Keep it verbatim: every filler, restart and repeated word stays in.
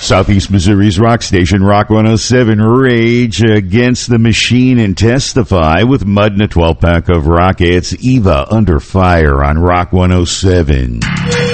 Southeast Missouri's rock station, Rock one oh seven. Rage Against the Machine and Testify with Mud and a twelve pack of rock. It's Eva Under Fire on Rock one oh seven.